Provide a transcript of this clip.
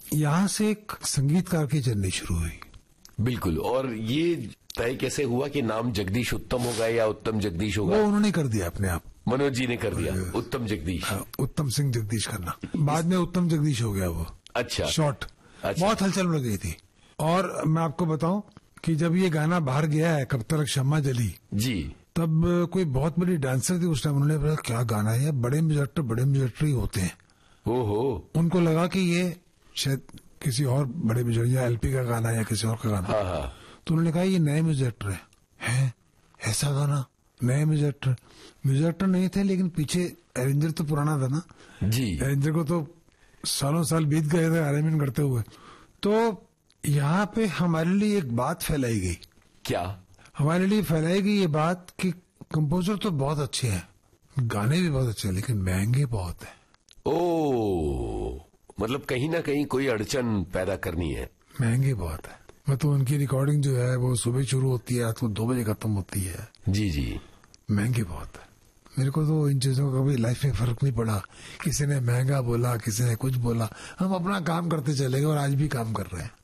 यहाँ से एक संगीतकार की जर्नी शुरू हुई। बिल्कुल। और ये तय कैसे हुआ कि नाम जगदीश उत्तम होगा या उत्तम जगदीश होगा? वो उन्होंने कर दिया अपने आप, मनोज जी ने कर दिया उत्तम जगदीश। उत्तम सिंह जगदीश करना, बाद में उत्तम जगदीश हो गया वो। अच्छा। शॉर्ट। अच्छा। बहुत हलचल बढ़ गई थी। और मैं आपको बताऊं कि जब ये गाना बाहर गया है, कब तक शम्मा जली जी, तब कोई बहुत बड़ी डांसर थी उस टाइम, उन्होंने बोला क्या गाना है, बड़े म्यूजिक ही होते हैं। ओहो। उनको लगा कि ये शायद किसी और बड़े म्यूजिक या एलपी का गाना या किसी और का गाना। हाँ हाँ। तो उन्होंने कहा ये नए म्यूजिक है ऐसा गाना, नए म्यूजिक नहीं थे, लेकिन पीछे अरेंजर तो पुराना था ना जी। अरेंजर को तो सालों साल बीत गए थे अरेंजमेंट करते हुए। तो यहाँ पे हमारे लिए एक बात फैलाई गई। क्या? हमारे लिए फैलाई गई ये बात कि कंपोजर तो बहुत अच्छे हैं, गाने भी बहुत अच्छे हैं, लेकिन महंगे बहुत हैं। ओ, मतलब कहीं ना कहीं कोई अड़चन पैदा करनी है। महंगे बहुत है। मतलब उनकी रिकॉर्डिंग जो है वो सुबह शुरू होती है, रात को 2 बजे खत्म होती है। जी जी। महंगे बहुत है। मेरे को तो इन चीजों का कभी लाइफ में फर्क नहीं पड़ा, किसी ने महंगा बोला, किसी ने कुछ बोला, हम अपना काम करते चले गए और आज भी काम कर रहे हैं।